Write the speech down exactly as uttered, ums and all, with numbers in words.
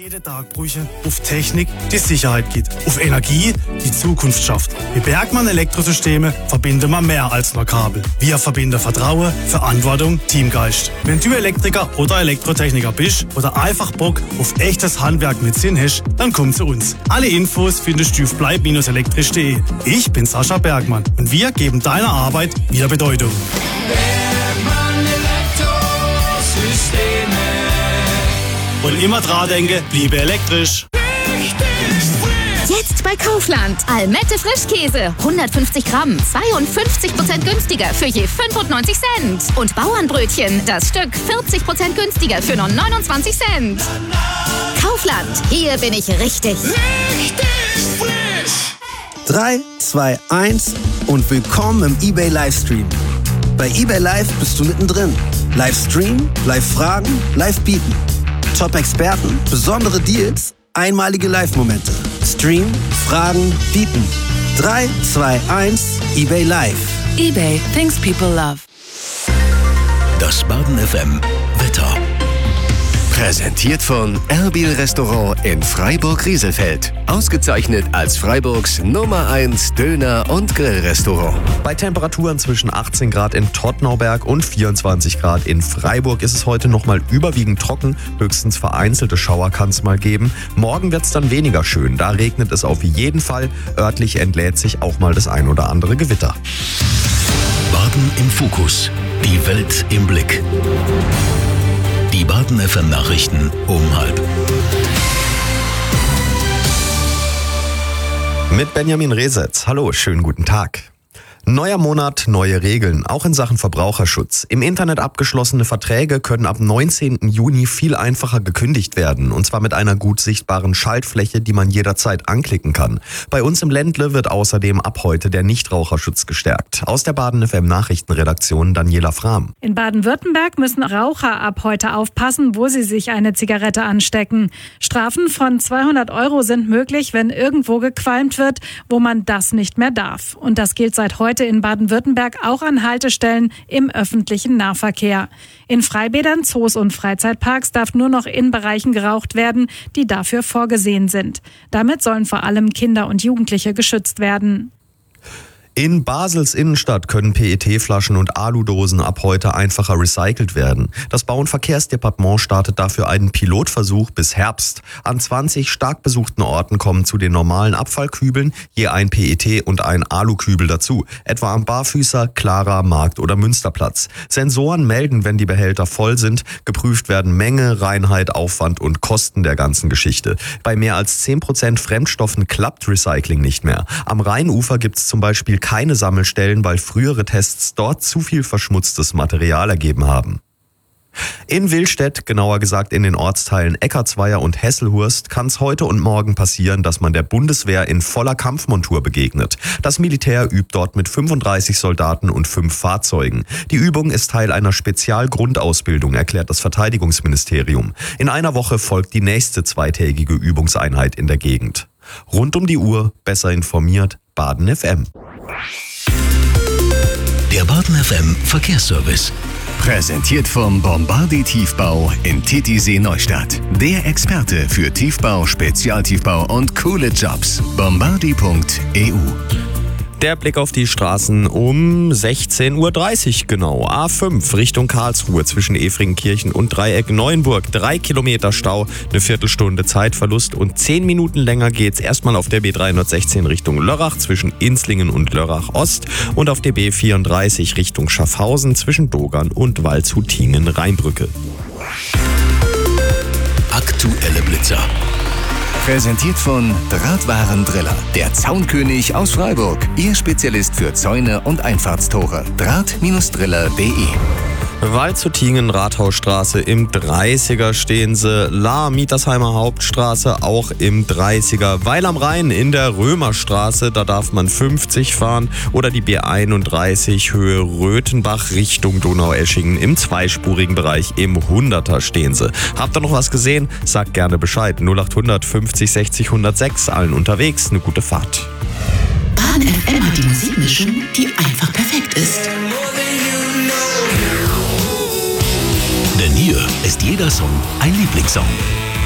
Jeden Tag Brüche auf Technik, die Sicherheit gibt, auf Energie, die Zukunft schafft. Mit Bergmann Elektrosysteme verbinden wir mehr als nur Kabel. Wir verbinden Vertrauen, Verantwortung, Teamgeist. Wenn du Elektriker oder Elektrotechniker bist oder einfach Bock auf echtes Handwerk mit Sinn hast, dann komm zu uns. Alle Infos findest du auf bleib elektrisch punkt de. Ich bin Sascha Bergmann und wir geben deiner Arbeit wieder Bedeutung. Bergmann Elektrosysteme. Und immer dran denke, bliebe elektrisch. Jetzt bei Kaufland. Almette Frischkäse. hundertfünfzig Gramm. zweiundfünfzig Prozent günstiger für je fünfundneunzig Cent. Und Bauernbrötchen. Das Stück vierzig Prozent günstiger für nur neunundzwanzig Cent. Kaufland. Hier bin ich richtig. Richtig frisch. drei, zwei, eins und willkommen im eBay Livestream. Bei eBay Live bist du mittendrin. Livestream, Live-Fragen, Live-Bieten. Top-Experten, besondere Deals, einmalige Live-Momente. Stream, Fragen, Bieten. drei, zwei, eins, eBay Live. eBay, things people love. Das Baden F M Wetter. Präsentiert von Erbil Restaurant in Freiburg-Rieselfeld. Ausgezeichnet als Freiburgs Nummer eins Döner- und Grillrestaurant. Bei Temperaturen zwischen achtzehn Grad in Todtnauberg und vierundzwanzig Grad in Freiburg ist es heute nochmal überwiegend trocken. Höchstens vereinzelte Schauer kann es mal geben. Morgen wird es dann weniger schön. Da regnet es auf jeden Fall. Örtlich entlädt sich auch mal das ein oder andere Gewitter. Baden im Fokus. Die Welt im Blick. Die Baden F M Nachrichten um halb. Mit Benjamin Resetz. Hallo, schönen guten Tag. Neuer Monat, neue Regeln, auch in Sachen Verbraucherschutz. Im Internet abgeschlossene Verträge können ab neunzehnten Juni viel einfacher gekündigt werden. Und zwar mit einer gut sichtbaren Schaltfläche, die man jederzeit anklicken kann. Bei uns im Ländle wird außerdem ab heute der Nichtraucherschutz gestärkt. Aus der Baden F M Nachrichtenredaktion Daniela Frahm. In Baden-Württemberg müssen Raucher ab heute aufpassen, wo sie sich eine Zigarette anstecken. Strafen von zweihundert Euro sind möglich, wenn irgendwo gequalmt wird, wo man das nicht mehr darf. Und das gilt seit heute in Baden-Württemberg auch an Haltestellen im öffentlichen Nahverkehr. In Freibädern, Zoos und Freizeitparks darf nur noch in Bereichen geraucht werden, die dafür vorgesehen sind. Damit sollen vor allem Kinder und Jugendliche geschützt werden. In Basels Innenstadt können P E T-Flaschen und Aludosen ab heute einfacher recycelt werden. Das Bau- und Verkehrsdepartement startet dafür einen Pilotversuch bis Herbst. An zwanzig stark besuchten Orten kommen zu den normalen Abfallkübeln je ein P E T und ein Alukübel dazu, etwa am Barfüßer, Clara, Markt oder Münsterplatz. Sensoren melden, wenn die Behälter voll sind. Geprüft werden Menge, Reinheit, Aufwand und Kosten der ganzen Geschichte. Bei mehr als zehn Prozent Fremdstoffen klappt Recycling nicht mehr. Am Rheinufer gibt es zum Beispiel keine Sammelstellen, weil frühere Tests dort zu viel verschmutztes Material ergeben haben. In Willstedt, genauer gesagt in den Ortsteilen Eckartsweier und Hesselhurst, kann es heute und morgen passieren, dass man der Bundeswehr in voller Kampfmontur begegnet. Das Militär übt dort mit fünfunddreißig Soldaten und fünf Fahrzeugen. Die Übung ist Teil einer Spezialgrundausbildung, erklärt das Verteidigungsministerium. In einer Woche folgt die nächste zweitägige Übungseinheit in der Gegend. Rund um die Uhr, besser informiert, Baden F M. Der Baden F M Verkehrsservice. Präsentiert vom Bombardi Tiefbau in Titisee Neustadt. Der Experte für Tiefbau, Spezialtiefbau und coole Jobs. bombardi punkt e u. Der Blick auf die Straßen um sechzehn Uhr dreißig genau. A fünf Richtung Karlsruhe zwischen Efringenkirchen und Dreieck Neuenburg. Drei Kilometer Stau, eine Viertelstunde Zeitverlust und zehn Minuten länger geht's erstmal auf der B dreihundertsechzehn Richtung Lörrach zwischen Inslingen und Lörrach Ost und auf der B vierunddreißig Richtung Schaffhausen zwischen Dogern und Waldshutingen-Rheinbrücke. Aktuelle Blitzer. Präsentiert von Drahtwarendriller, der Zaunkönig aus Freiburg. Ihr Spezialist für Zäune und Einfahrtstore. Draht Driller punkt de. Waldshutingen, Rathausstraße im dreißiger stehen sie. La Mietersheimer Hauptstraße auch im dreißiger. Weil am Rhein in der Römerstraße, da darf man fünfzig fahren. Oder die B einunddreißig Höhe Röthenbach Richtung Donaueschingen im zweispurigen Bereich im hunderter stehen sie. Habt ihr noch was gesehen? Sagt gerne Bescheid. null achthundert fünfzig sechzig hundertsechs, allen unterwegs. Eine gute Fahrt. Baden F M hat die Musikmischung, die einfach perfekt ist. Denn hier ist jeder Song ein Lieblingssong.